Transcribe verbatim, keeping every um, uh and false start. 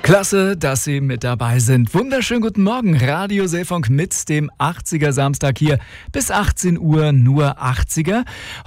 Klasse, dass Sie mit dabei sind. Wunderschönen guten Morgen, Radio Seefunk mit dem achtziger Samstag hier bis achtzehn Uhr, nur achtziger.